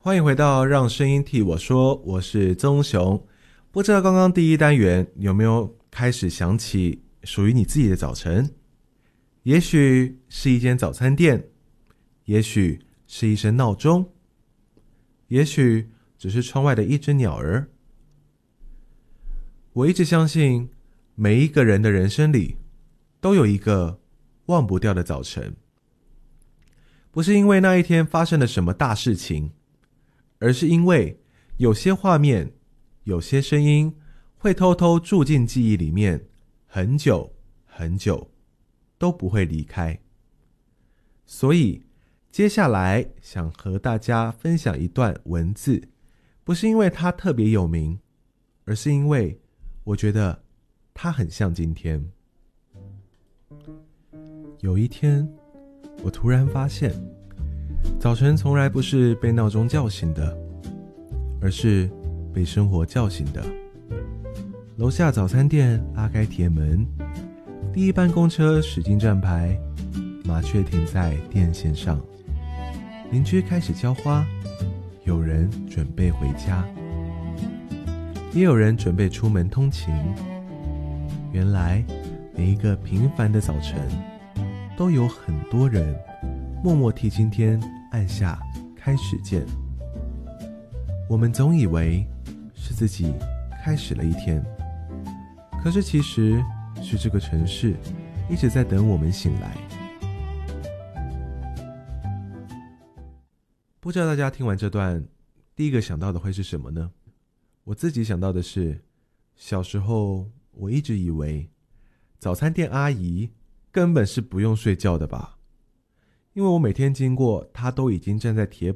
欢迎回到让声音替我说，我是宗雄。不知道刚刚第一单元有没有开始想起属于你自己的早晨？也许是一间早餐店，也许是一声闹钟，也许只是窗外的一只鸟儿。我一直相信每一个人的人生里都有一个忘不掉的早晨，不是因为那一天发生了什么大事情，而是因为有些画面，有些声音会偷偷住进记忆里面，很久很久都不会离开。所以接下来想和大家分享一段文字，不是因为它特别有名，而是因为我觉得它很像今天。有一天，我突然发现，早晨从来不是被闹钟叫醒的，而是被生活叫醒的。楼下早餐店拉开铁门，第一班公车驶进站牌，麻雀停在电线上，邻居开始浇花，有人准备回家，也有人准备出门通勤。原来每一个平凡的早晨，都有很多人默默替今天按下开始键。我们总以为是自己开始了一天，可是其实是这个城市一直在等我们醒来。不知道大家听完这段第一个想到的会是什么呢？我自己想到的是，小时候我一直以为早餐店阿姨根本是不用睡觉的吧，因为我每天经过她都已经站在铁